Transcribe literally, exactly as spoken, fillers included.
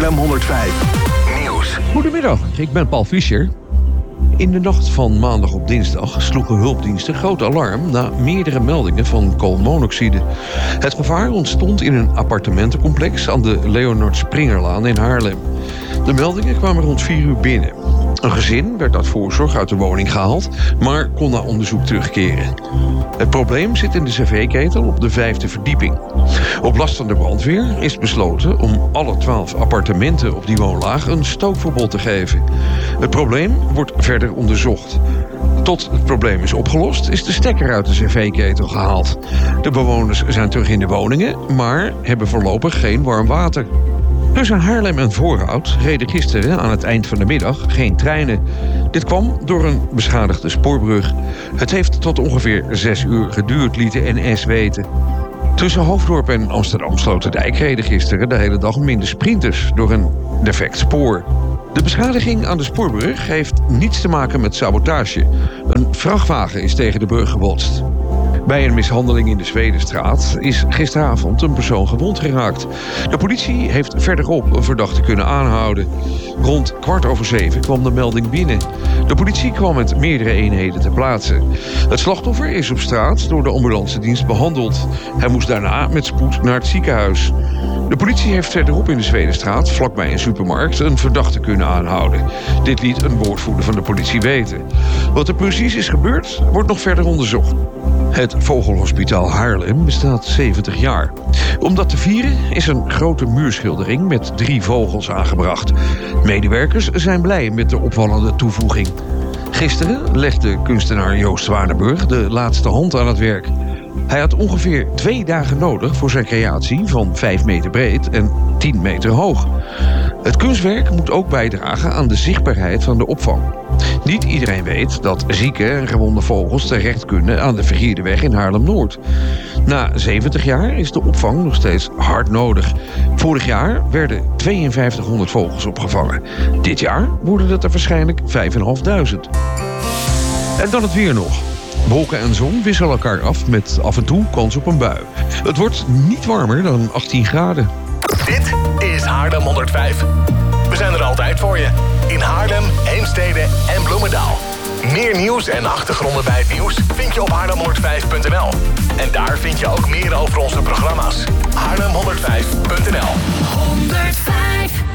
Haarlem honderdvijf Nieuws. Goedemiddag, ik ben Paul Fischer. In de nacht van maandag op dinsdag sloegen hulpdiensten groot alarm na meerdere meldingen van koolmonoxide. Het gevaar ontstond in een appartementencomplex aan de Leonard Springerlaan in Haarlem. De meldingen kwamen rond vier uur binnen. Een gezin werd uit voorzorg uit de woning gehaald, maar kon na onderzoek terugkeren. Het probleem zit in de cv-ketel op de vijfde verdieping. Op last van de brandweer is besloten om alle twaalf appartementen op die woonlaag een stookverbod te geven. Het probleem wordt verder onderzocht. Tot het probleem is opgelost, is de stekker uit de cv-ketel gehaald. De bewoners zijn terug in de woningen, maar hebben voorlopig geen warm water. Tussen Haarlem en Voorhout reden gisteren aan het eind van de middag geen treinen. Dit kwam door een beschadigde spoorbrug. Het heeft tot ongeveer zes uur geduurd, liet de N S weten. Tussen Hoofddorp en Amsterdam-Sloterdijk reden gisteren de hele dag minder sprinters door een defect spoor. De beschadiging aan de spoorbrug heeft niets te maken met sabotage. Een vrachtwagen is tegen de brug gebotst. Bij een mishandeling in de Zwedenstraat is gisteravond een persoon gewond geraakt. De politie heeft verderop een verdachte kunnen aanhouden. Rond kwart over zeven kwam de melding binnen. De politie kwam met meerdere eenheden ter plaatse. Het slachtoffer is op straat door de ambulancedienst behandeld. Hij moest daarna met spoed naar het ziekenhuis. De politie heeft verderop in de Zwedenstraat, vlakbij een supermarkt, een verdachte kunnen aanhouden. Dit liet een woordvoerder van de politie weten. Wat er precies is gebeurd, wordt nog verder onderzocht. Het Vogelhospitaal Haarlem bestaat zeventig jaar. Om dat te vieren is een grote muurschildering met drie vogels aangebracht. Medewerkers zijn blij met de opvallende toevoeging. Gisteren legde kunstenaar Joost Zwanenburg de laatste hand aan het werk. Hij had ongeveer twee dagen nodig voor zijn creatie van vijf meter breed en tien meter hoog. Het kunstwerk moet ook bijdragen aan de zichtbaarheid van de opvang. Niet iedereen weet dat zieke en gewonde vogels terecht kunnen aan de Vergierderweg in Haarlem-Noord. Na zeventig jaar is de opvang nog steeds hard nodig. Vorig jaar werden tweeënvijftighonderd vogels opgevangen. Dit jaar worden het er waarschijnlijk vijfduizend vijfhonderd. En dan het weer nog. Wolken en zon wisselen elkaar af met af en toe kans op een bui. Het wordt niet warmer dan achttien graden. Dit is Haarlem honderdvijf. We zijn er altijd voor je. In Haarlem, Heemstede en Bloemendaal. Meer nieuws en achtergronden bij het nieuws vind je op haarlem honderdvijf punt n l. En daar vind je ook meer over onze programma's. haarlem honderdvijf punt n l. honderdvijf